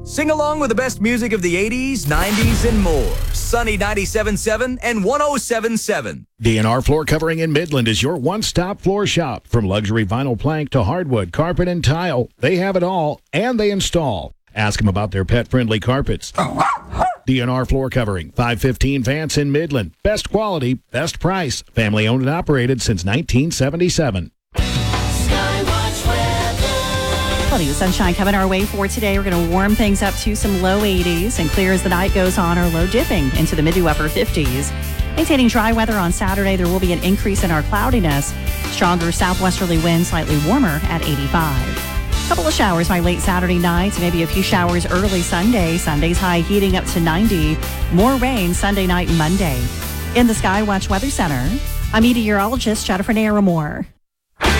Sing along with the best music of the 80s, 90s, and more. Sunny 97.7 and 107.7. DNR Floor Covering in Midland is your one-stop floor shop. From luxury vinyl plank to hardwood, carpet, and tile, they have it all, and they install. Ask them about their pet-friendly carpets. DNR Floor Covering, 515 Vance in Midland. Best quality, best price. Family owned and operated since 1977. Plenty of sunshine coming our way for today. We're going to warm things up to some low 80s and clear as the night goes on, or low dipping into the mid to upper 50s. Maintaining dry weather on Saturday, there will be an increase in our cloudiness. Stronger southwesterly winds, slightly warmer at 85. Couple of showers by late Saturday night, maybe a few showers early Sunday. Sunday's high heating up to 90. More rain Sunday night and Monday. In the Skywatch Weather Center, I'm meteorologist Jennifer Naramore.